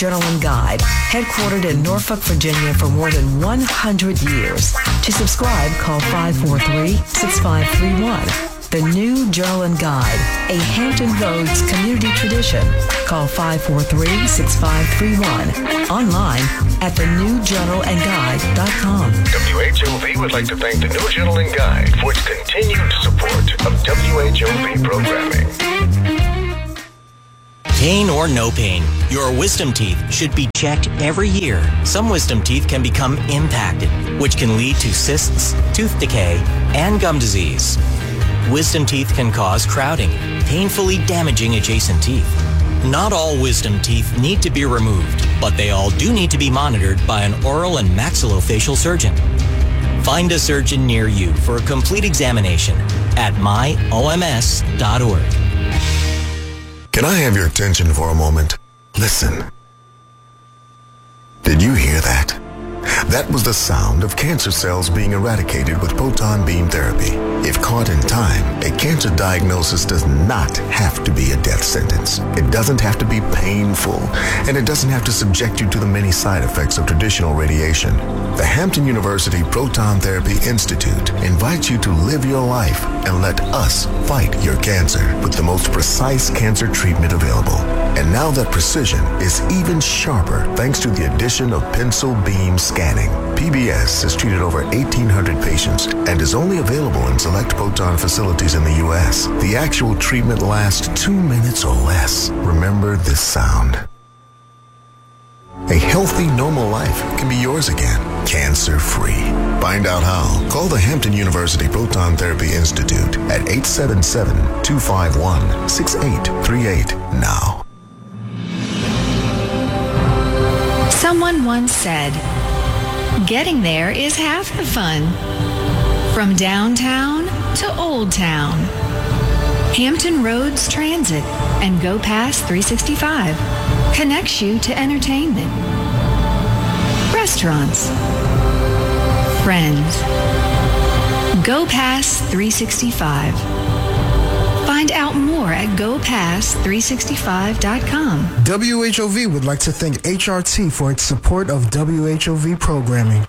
Journal and Guide, headquartered in Norfolk, Virginia for more than 100 years. To subscribe, call 543-6531. The New Journal and Guide, a Hampton Roads community tradition. Call 543-6531. Online at thenewjournalandguide.com. WHOV would like to thank the New Journal and Guide for its continued support of WHOV programming. Pain or no pain, your wisdom teeth should be checked every year. Some wisdom teeth can become impacted, which can lead to cysts, tooth decay, and gum disease. Wisdom teeth can cause crowding, painfully damaging adjacent teeth. Not all wisdom teeth need to be removed, but they all do need to be monitored by an oral and maxillofacial surgeon. Find a surgeon near you for a complete examination at myoms.org. Can I have your attention for a moment? Listen. Did you hear that? That was the sound of cancer cells being eradicated with proton beam therapy. If caught in time, a cancer diagnosis does not have to be a death sentence. It doesn't have to be painful, and it doesn't have to subject you to the many side effects of traditional radiation. The Hampton University Proton Therapy Institute invites you to live your life and let us fight your cancer with the most precise cancer treatment available. And now that precision is even sharper thanks to the addition of pencil beam scanning. PBS has treated over 1,800 patients and is only available in select proton facilities in the U.S. The actual treatment lasts 2 minutes or less. Remember this sound. A healthy, normal life can be yours again, cancer-free. Find out how. Call the Hampton University Proton Therapy Institute at 877-251-6838 now. Someone once said, getting there is half the fun. From downtown to Old Town. Hampton Roads Transit and Go Past 365 connects you to entertainment, restaurants, friends. Go Past 365. Find out more at gopast365.com. WHOV would like to thank HRT for its support of WHOV programming.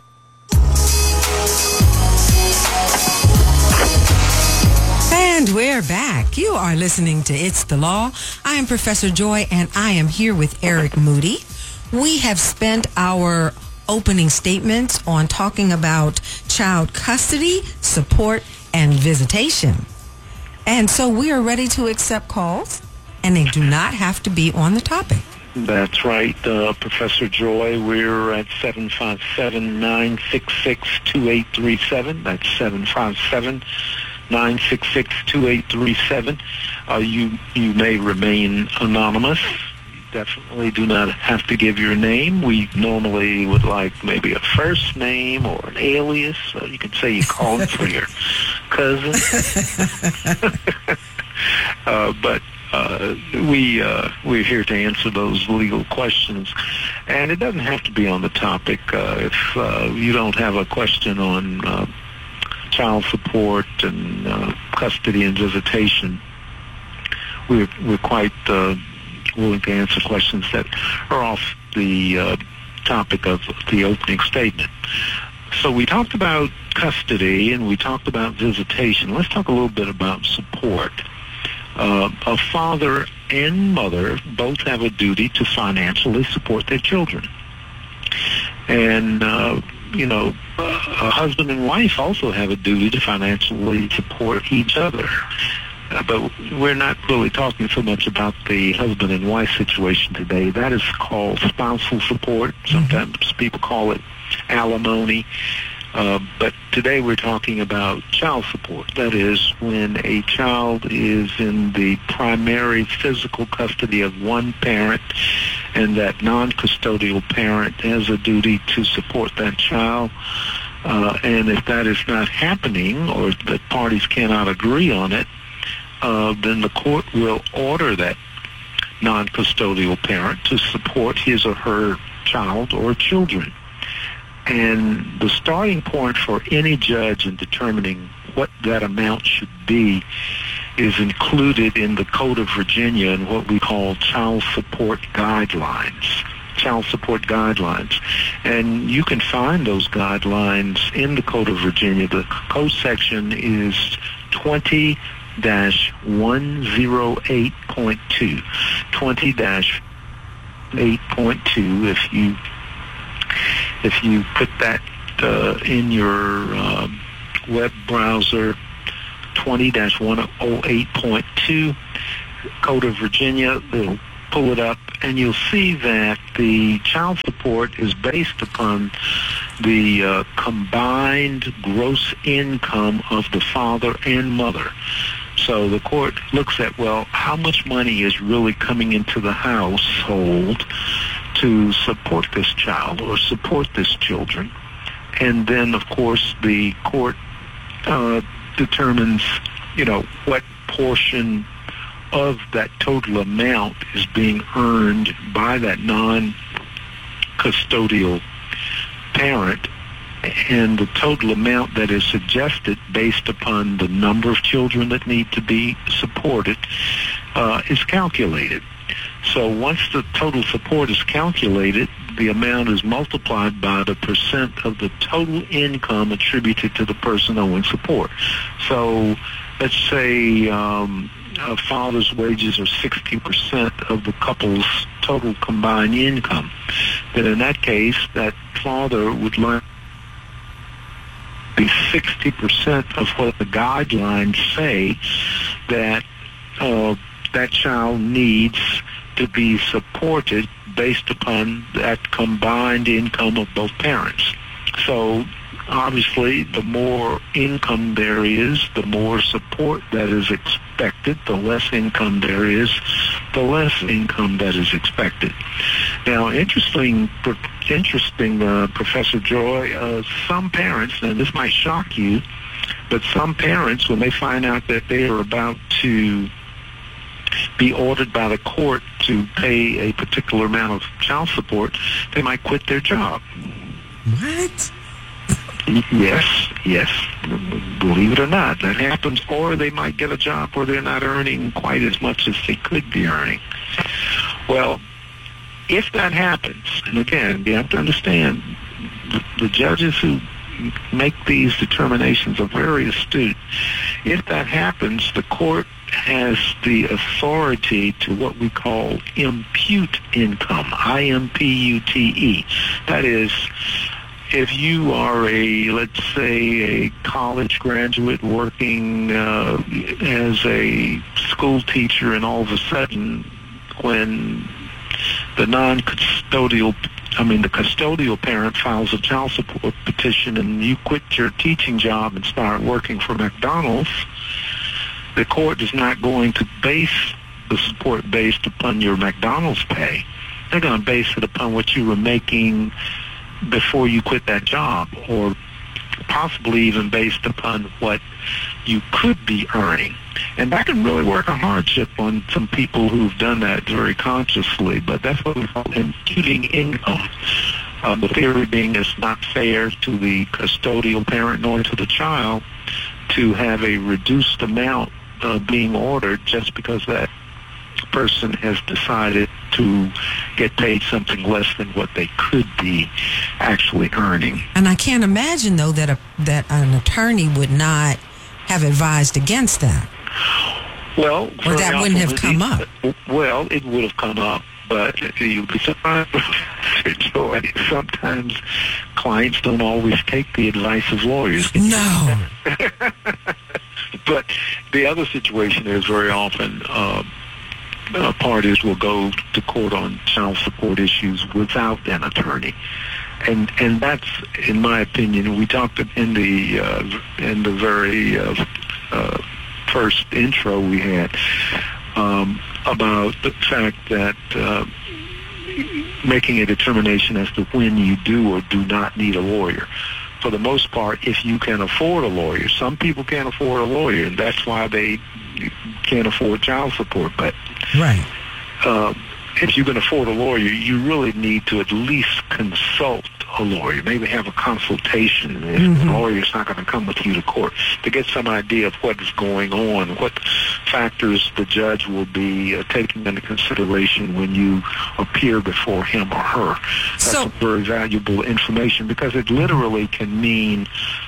And we're back. You are listening to It's the Law. I am Professor Joy, and I am here with Eric Moody. We have spent our opening statements on talking about child custody, support, and visitation. And so we are ready to accept calls, and they do not have to be on the topic. That's right, Professor Joy. We're at 757-966-2837. That's 757-966-2837. You may remain anonymous. You definitely do not have to give your name. We normally would like maybe a first name or an alias. So you can say you called for your cousin. But we're here to answer those legal questions. And it doesn't have to be on the topic. If you don't have a question on child support and custody and visitation, we're quite willing to answer questions that are off the topic of the opening statement. So we talked about custody and we talked about visitation. Let's talk a little bit about support. A father and mother both have a duty to financially support their children. And a husband and wife also have a duty to financially support each other. But we're not really talking so much about the husband and wife situation today. That is called spousal support. Sometimes people call it alimony. But today we're talking about child support. That is, when a child is in the primary physical custody of one parent and that non-custodial parent has a duty to support that child. And if that is not happening or that parties cannot agree on it, then the court will order that non-custodial parent to support his or her child or children. And the starting point for any judge in determining what that amount should be is included in the Code of Virginia in what we call child support guidelines. child support guidelines. And you can find those guidelines in the Code of Virginia. The code section is 20-108.2. 20-8.2. If you put that in your web browser, 20-108.2, Code of Virginia, it'll pull it up, and you'll see that the child support is based upon the combined gross income of the father and mother. So the court looks at, well, how much money is really coming into the household to support this child or support this children. And then, of course, the court determines, what portion of that total amount is being earned by that non-custodial parent, and the total amount that is suggested based upon the number of children that need to be supported is calculated. So once the total support is calculated, the amount is multiplied by the percent of the total income attributed to the person owing support. So let's say a father's wages are 60% of the couple's total combined income. Then in that case, that father would be 60% of what the guidelines say that that child needs to be supported based upon that combined income of both parents. So obviously, the more income there is, the more support that is expected. The less income there is, the less income that is expected. Now, interesting, Professor Joy, some parents, and this might shock you, but some parents, when they find out that they are about to be ordered by the court to pay a particular amount of child support, they might quit their job. What? Yes. Believe it or not, that happens. Or they might get a job where they're not earning quite as much as they could be earning. Well, if that happens, and again, you have to understand, the judges who make these determinations are very astute. If that happens, the court has the authority to what we call impute income, I-M-P-U-T-E. That is, if you are let's say, a college graduate working as a school teacher, and all of a sudden, when the custodial parent files a child support petition and you quit your teaching job and start working for McDonald's, the court is not going to base the support based upon your McDonald's pay. They're going to base it upon what you were making before you quit that job, or possibly even based upon what you could be earning. And that can really work a hardship on some people who've done that very consciously, but that's what we call imputing income. The theory being it's not fair to the custodial parent nor to the child to have a reduced amount being ordered just because that person has decided to get paid something less than what they could be actually earning. And I can't imagine, though, that an attorney would not have advised against that. Well, or that wouldn't have come up. Well, it would have come up, but you'd be surprised. Sometimes clients don't always take the advice of lawyers. No. But the other situation is very often parties will go to court on child support issues without an attorney, and that's, in my opinion, we talked in the very first intro we had about the fact that making a determination as to when you do or do not need a lawyer. For the most part, if you can afford a lawyer, some people can't afford a lawyer, and that's why they can't afford child support. But right. If you can afford a lawyer, you really need to at least consult a lawyer, maybe have a consultation if the lawyer's not going to come with you to court, to get some idea of what is going on, what factors the judge will be taking into consideration when you appear before him or her. That's very valuable information, because it literally can mean,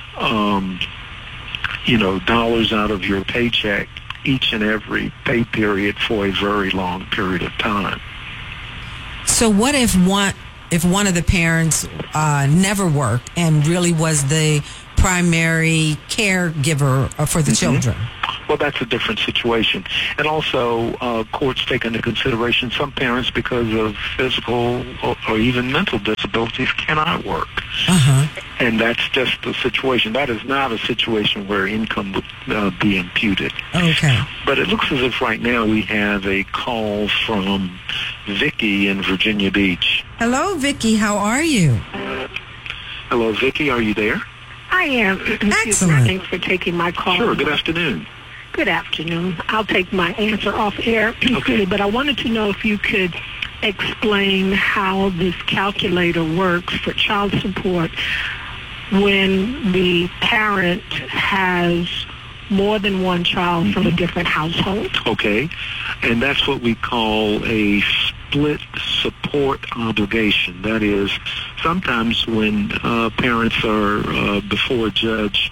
dollars out of your paycheck each and every pay period for a very long period of time. So what if one of the parents never worked and really was the primary caregiver for the children? Well, that's a different situation. And also, courts take into consideration some parents, because of physical or even mental disabilities, cannot work. And that's just the situation. That is not a situation where income would be imputed. Okay. But it looks as if right now we have a call from Vicky in Virginia Beach. Hello, Vicky. How are you? Hello, Vicky. Are you there? I am. Excellent. Thanks for taking my call. Sure. Good afternoon. Good afternoon. I'll take my answer off air. Okay. But I wanted to know if you could explain how this calculator works for child support when the parent has more than one child from a different household. Okay. And that's what we call a split support obligation. That is, sometimes when parents are before a judge,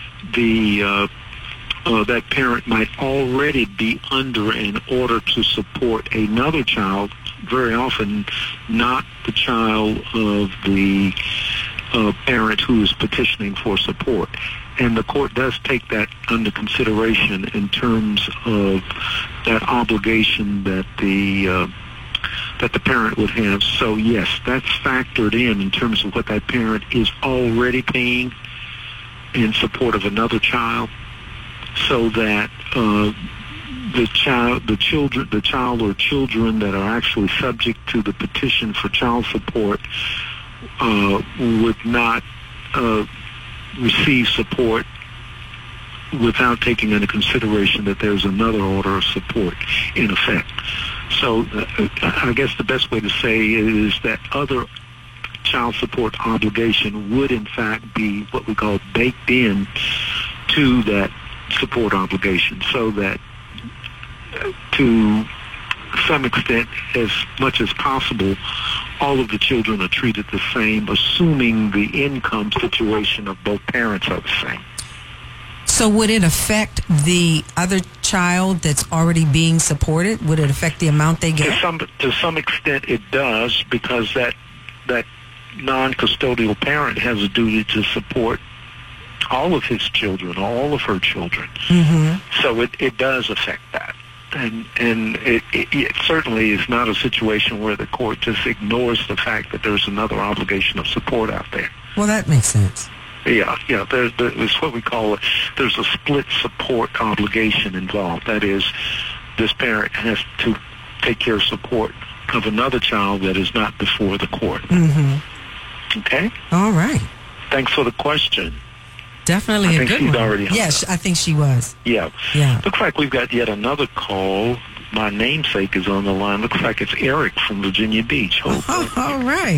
that parent might already be under an order to support another child, very often not the child of the parent who is petitioning for support. And the court does take that under consideration in terms of that obligation that the parent would have. So yes, that's factored in terms of what that parent is already paying in support of another child, so that the child or children that are actually subject to the petition for child support would not receive support without taking into consideration that there's another order of support in effect. So I guess the best way to say is that other child support obligation would in fact be what we call baked in to that support obligation, so that to some extent, as much as possible, all of the children are treated the same, assuming the income situation of both parents are the same. So would it affect the other child that's already being supported? Would it affect the amount they get? To some extent it does, because that non-custodial parent has a duty to support all of his children, all of her children. So it does affect that. And it certainly is not a situation where the court just ignores the fact that there's another obligation of support out there. Well, that makes sense. Yeah. There's what we call there's a split support obligation involved. That is, this parent has to take care of support of another child that is not before the court. Okay? All right. Thanks for the question. Definitely a good one. I think she's already hung up. I think she was. Yeah. Looks like we've got yet another call. My namesake is on the line. Looks like it's Eric from Virginia Beach. All right.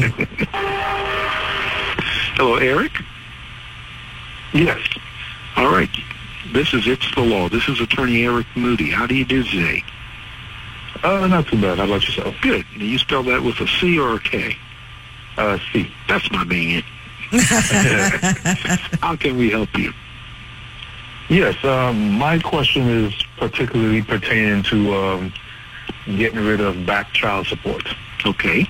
Hello, Eric? Yes. All right. This is It's the Law. This is Attorney Eric Moody. How do you do today? Not too bad. How about yourself? Good. Now, you spell that with a C or a K? C. That's my man. How can we help you? Yes, my question is particularly pertaining to getting rid of back child support. Okay.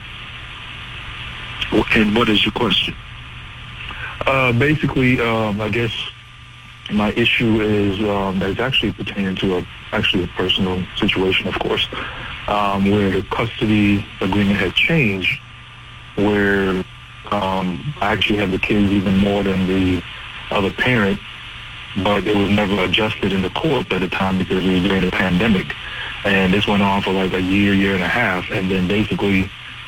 And what is your question? Basically, I guess my issue is it's actually pertaining to a personal situation, of course, where the custody agreement had changed, where I actually have the kids even more than the other parent, but it was never adjusted in the court at the time because we were during the pandemic. And this went on for like a year and a half. And then basically,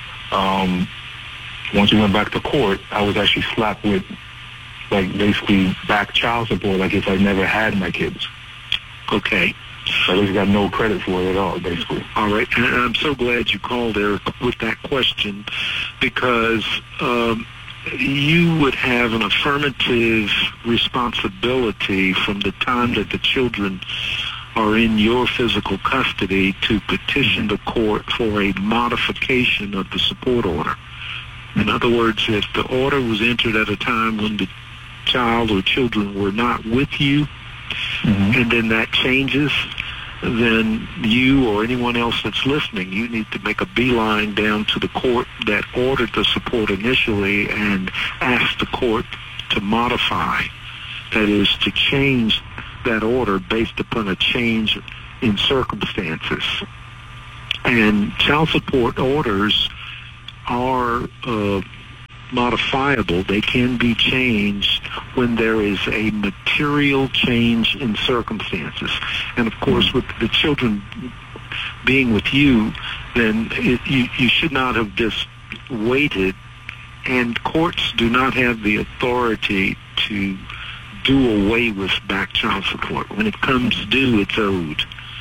once we went back to court, I was actually slapped with like basically back child support, like if I never had my kids. Okay. So I just got no credit for it at all, basically. All right. And I'm so glad you called, Eric, with that question, because you would have an affirmative responsibility from the time that the children are in your physical custody to petition the court for a modification of the support order. In other words, if the order was entered at a time when the child or children were not with you, and then that changes, then you or anyone else that's listening, you need to make a beeline down to the court that ordered the support initially and ask the court to modify, that is, to change that order based upon a change in circumstances. And child support orders are modifiable. They can be changed when there is a material change in circumstances. And of course, with the children being with you, then you should not have just waited. And courts do not have the authority to do away with back child support. When it comes due, it's owed.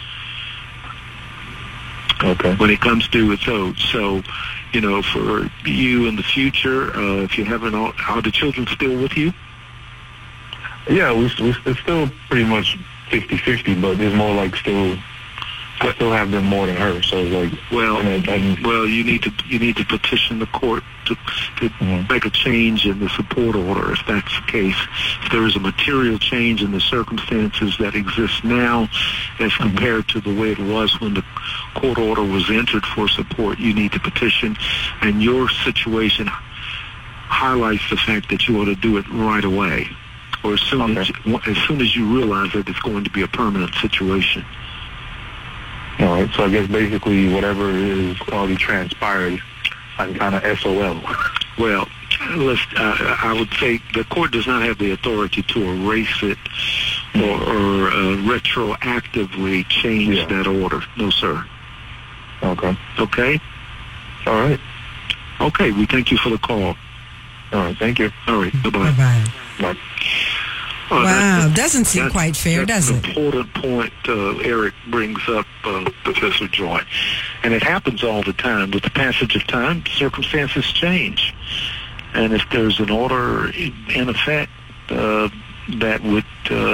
Okay. When it comes due, it's owed. So, you know, for you in the future, if you haven't, are the children still with you? Yeah, it's still pretty much 50-50, but it's more like I still have them more than her. So it's like, well, you need to petition the court to make a change in the support order. If that's the case, if there is a material change in the circumstances that exist now, as compared to the way it was when the court order was entered for support, you need to petition. And your situation highlights the fact that you ought to do it right away, or as soon as you realize that it's going to be a permanent situation. All right, so I guess basically whatever is already transpired, I'm kind of SOL. Well, I would say the court does not have the authority to erase it or retroactively change that order. No, sir. Okay. Okay? All right. Okay, we thank you for the call. All right, thank you. All right, bye-bye. Bye-bye. Bye. Wow, doesn't seem quite fair, does it? That's an important point Eric brings up, Professor Joy. And it happens all the time. With the passage of time, circumstances change. And if there's an order in effect that would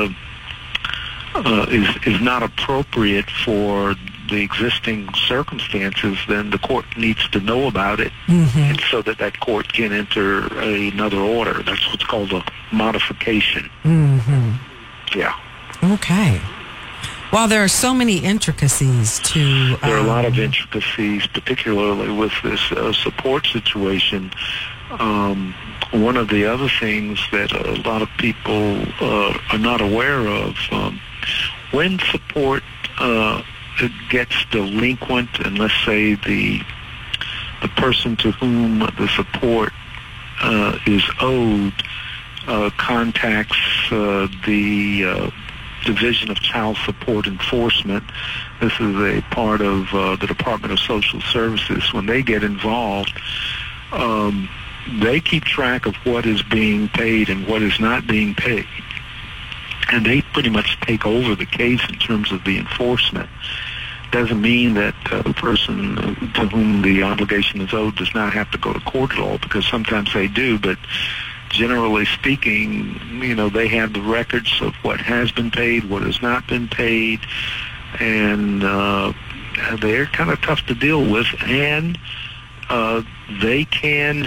is not appropriate for the existing circumstances, then the court needs to know about it, and so that court can enter another order. That's what's called a modification. Yeah. Okay. Well, there are so many intricacies to... There are a lot of intricacies, particularly with this support situation. One of the other things that a lot of people are not aware of, when support gets delinquent, and let's say the person to whom the support is owed contacts the Division of Child Support Enforcement. This is a part of the Department of Social Services. When they get involved, they keep track of what is being paid and what is not being paid. And they pretty much take over the case in terms of the enforcement. Doesn't mean that the person to whom the obligation is owed does not have to go to court at all, because sometimes they do, but generally speaking, you know, they have the records of what has been paid, what has not been paid, and they're kind of tough to deal with, and they can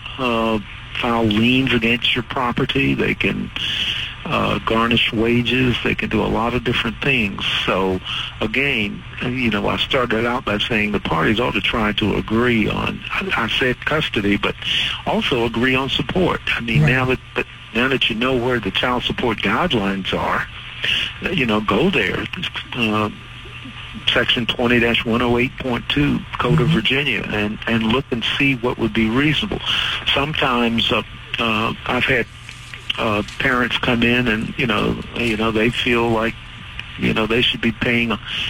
file liens against your property. They can garnish wages. They can do a lot of different things. So, again, you know, I started out by saying the parties ought to try to agree on, I said custody, but also agree on support. I mean, now that you know where the child support guidelines are, you know, go there. Section 20-108.2 Code of Virginia, and look and see what would be reasonable. Sometimes I've had parents come in and you know they feel like they should be paid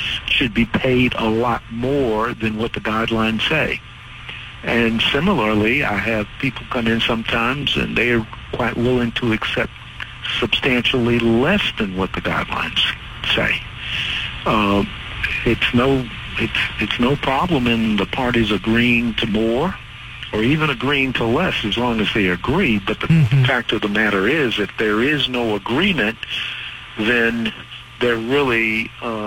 a lot more than what the guidelines say. And similarly, I have people come in sometimes and they are quite willing to accept substantially less than what the guidelines say. It's no problem in the parties agreeing to more, or even agreeing to less as long as they agree. But the fact of the matter is, if there is no agreement, then there really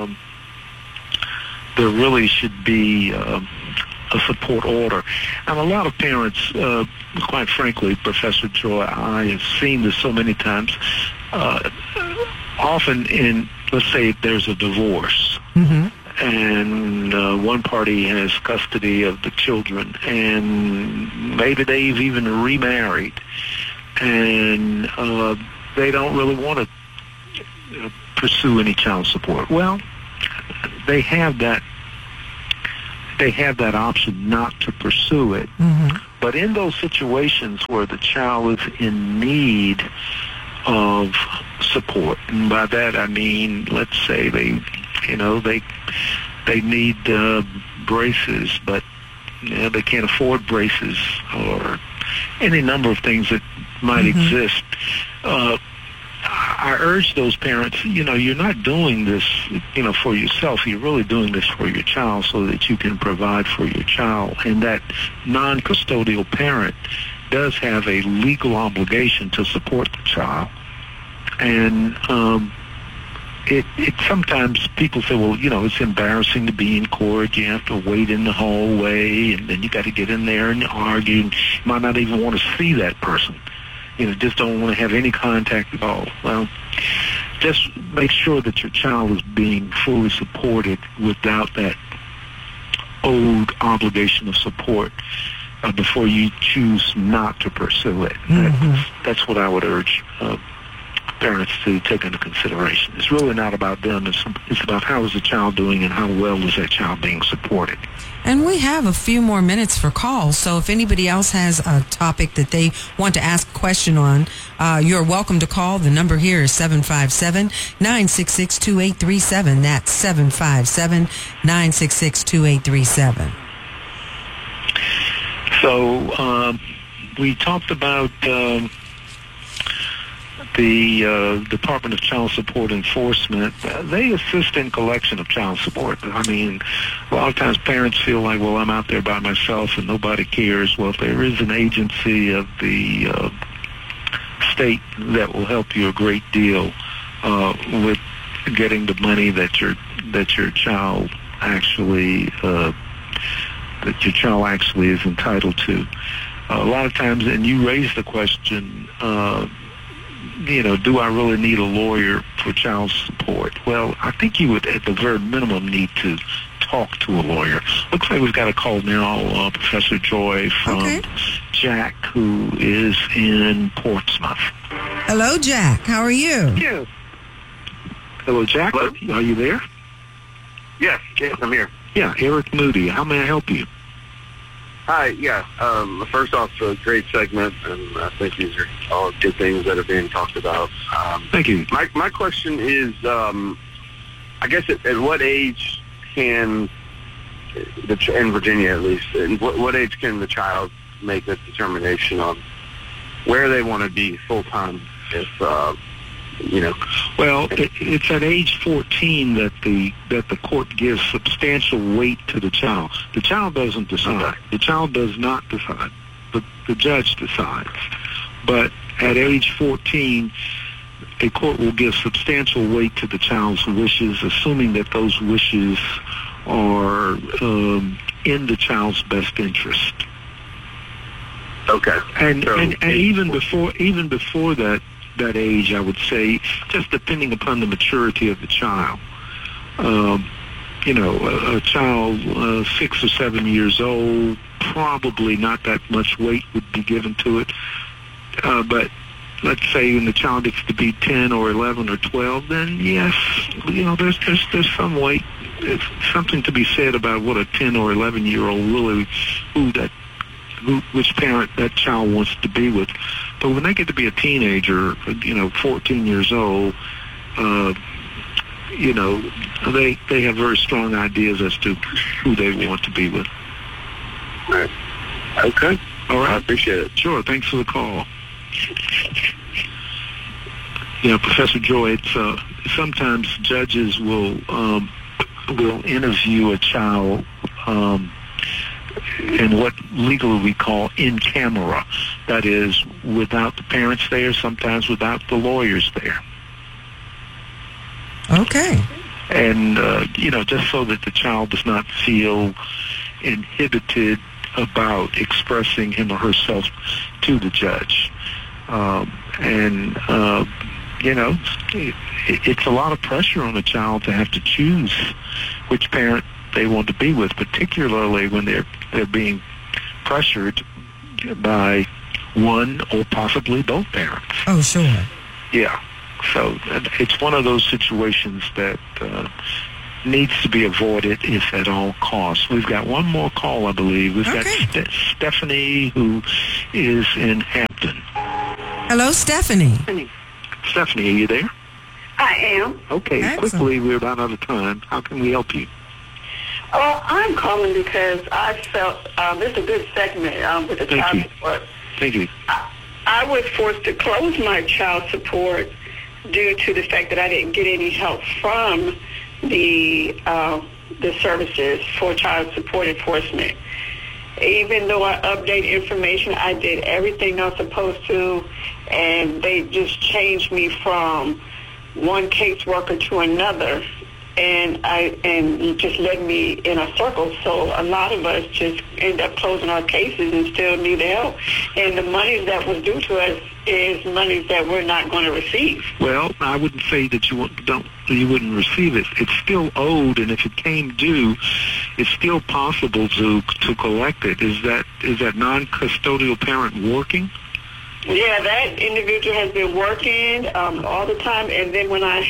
should be a support order. And a lot of parents, quite frankly, Professor Joy, I have seen this so many times, often in, let's say there's a divorce, and one party has custody of the children, and maybe they've even remarried, and they don't really want to pursue any child support. Well, they have that option not to pursue it. But in those situations where the child is in need of support, and by that I mean, let's say they need braces, but they can't afford braces, or any number of things that might exist. I urge those parents, you're not doing this, for yourself. You're really doing this for your child so that you can provide for your child. And that non-custodial parent does have a legal obligation to support the child. And it sometimes people say, well, it's embarrassing to be in court. You have to wait in the hallway, and then you got to get in there and argue. You might not even want to see that person. Just don't want to have any contact at all. Well, just make sure that your child is being fully supported without that old obligation of support before you choose not to pursue it. That's what I would urge parents to take into consideration. It's really not about them. It's about how is the child doing and how well is that child being supported. And we have a few more minutes for calls, so if anybody else has a topic that they want to ask a question on, you're welcome to call. The number here is 757-966-2837. That's 757-966-2837. So we talked about the Department of Child Support Enforcement. They assist in collection of child support. I mean, a lot of times parents feel like, well, I'm out there by myself and nobody cares. Well, there is an agency of the state that will help you a great deal with getting the money that your child actually is entitled to. A lot of times, and you raise the question, do I really need a lawyer for child support? Well, I think you would, at the very minimum, need to talk to a lawyer. Looks like we've got a call now, Professor Joy, from Jack, who is in Portsmouth. Hello, Jack. How are you? Yes. Hello, Jack. Hello? Are you there? Yes, I'm here. Yeah, Eric Moody. How may I help you? Hi, yeah. First off, a great segment, and I think these are all good things that are being talked about. Thank you. My question is, I guess at what age can, in Virginia at least, what age can the child make this determination on where they want to be full-time if, Well, it's at age 14 that the court gives substantial weight to the child. The child doesn't decide. Okay. The child does not decide. The judge decides. But at age 14, a court will give substantial weight to the child's wishes, assuming that those wishes are in the child's best interest. Okay. And even before that age, I would say, just depending upon the maturity of the child. A child 6 or 7 years old, probably not that much weight would be given to it. But let's say when the child gets to be 10 or 11 or 12, then yes, there's some weight. There's something to be said about what a 10 or 11-year-old really, which parent that child wants to be with. But when they get to be a teenager, 14 years old, they have very strong ideas as to who they want to be with. Right. Okay. All right. I appreciate it. Sure. Thanks for the call. Professor Joy, it's sometimes judges will interview a child and what legally we call in camera. That is, without the parents there, sometimes without the lawyers there. Okay. And, just so that the child does not feel inhibited about expressing him or herself to the judge. It's a lot of pressure on a child to have to choose which parent they want to be with, particularly when they're being pressured by one or possibly both parents. Oh, sure. Yeah. So it's one of those situations that needs to be avoided if at all costs. We've got one more call, I believe. We've got Stephanie, who is in Hampton. Hello, Stephanie. Stephanie, are you there? I am. Okay, Excellent. Quickly, we're about out of time. How can we help you? I'm calling because I felt this is a good segment with the child support. Thank you. I was forced to close my child support due to the fact that I didn't get any help from the services for child support enforcement. Even though I updated information, I did everything I was supposed to, and they just changed me from one caseworker to another, and it just led me in a circle. So a lot of us just end up closing our cases and still need the help. And the money that was due to us is money that we're not going to receive. Well, I wouldn't say that you wouldn't receive it. It's still owed, and if it came due, it's still possible to collect it. Is that non-custodial parent working? Yeah, that individual has been working all the time, and then when I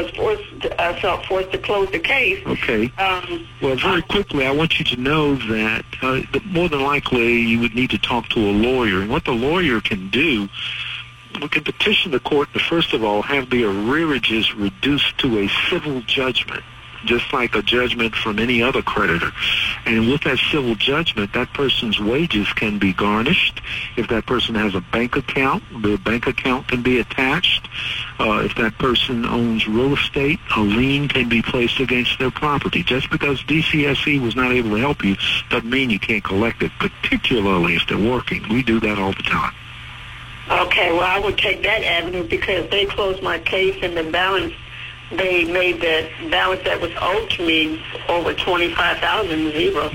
felt forced to close the case. Okay. Well, very quickly, I want you to know that more than likely you would need to talk to a lawyer, and what the lawyer can do, we can petition the court to, first of all, have the arrearages reduced to a civil judgment, just like a judgment from any other creditor. And with that civil judgment, that person's wages can be garnished. If that person has a bank account, the bank account can be attached. If that person owns real estate, a lien can be placed against their property. Just because DCSE was not able to help you doesn't mean you can't collect it, particularly if they're working. We do that all the time. Okay, well, I would take that avenue because they closed my case and the balance, they made the balance that was owed to me over $25,000 zero.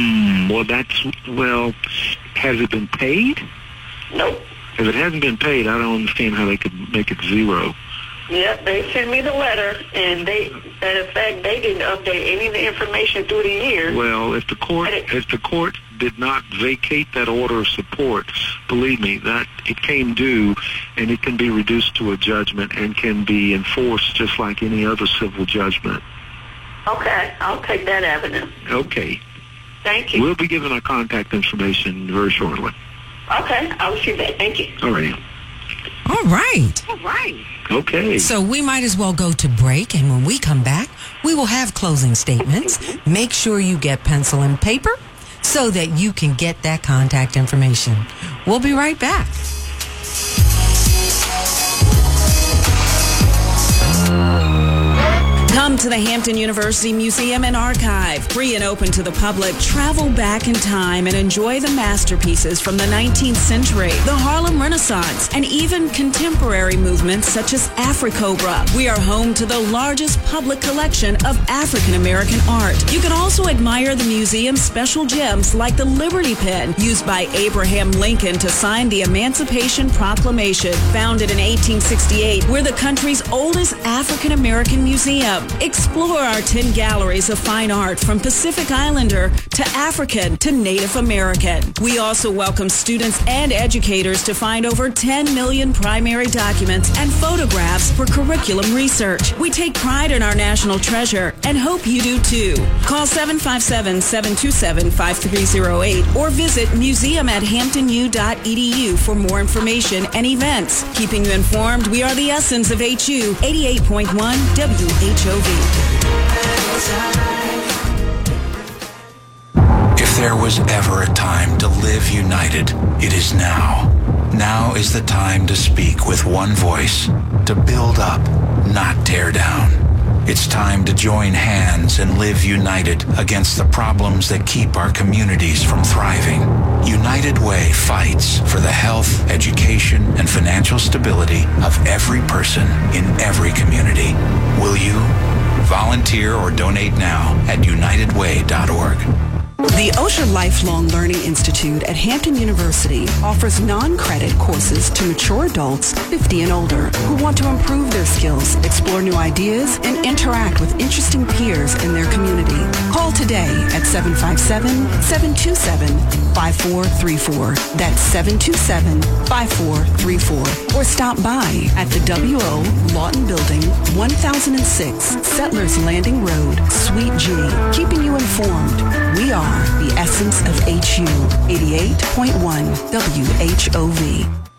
Well, has it been paid? Nope. If it hasn't been paid, I don't understand how they could make it zero. Yep, they sent me the letter, and in fact, they didn't update any of the information through the years. Well, if the court did not vacate that order of support, believe me, that it came due, and it can be reduced to a judgment and can be enforced just like any other civil judgment. Okay, I'll take that avenue. Okay. Thank you. We'll be giving our contact information very shortly. Okay, I'll see that. Thank you. All right. All right. All right. Okay. So we might as well go to break, and when we come back, we will have closing statements. Make sure you get pencil and paper so that you can get that contact information. We'll be right back. Come to the Hampton University Museum and Archive. Free and open to the public. Travel back in time and enjoy the masterpieces from the 19th century, the Harlem Renaissance, and even contemporary movements such as Afrocobra. We are home to the largest public collection of African American art. You can also admire the museum's special gems like the Liberty Pen, used by Abraham Lincoln to sign the Emancipation Proclamation. Founded in 1868, we're the country's oldest African American museum. Explore our 10 galleries of fine art from Pacific Islander to African to Native American. We also welcome students and educators to find over 10 million primary documents and photographs for curriculum research. We take pride in our national treasure and hope you do too. Call 757-727-5308 or visit museum@hamptonu.edu for more information and events. Keeping you informed, we are the essence of HU 88.1 WHOV. If there was ever a time to live united, it is now. Now is the time to speak with one voice, to build up, not tear down. It's time to join hands and live united against the problems that keep our communities from thriving. United Way fights for the health, education, and financial stability of every person in every community. Will you? Volunteer or donate now at unitedway.org. The Osher Lifelong Learning Institute at Hampton University offers non-credit courses to mature adults 50 and older who want to improve their skills, explore new ideas, and interact with interesting peers in their community. Call today at 757-727-5434. That's 727-5434. Or stop by at the W.O. Lawton Building, 1006 Settlers Landing Road, Suite G. Keeping you informed. We are the essence of HU 88.1 WHOV.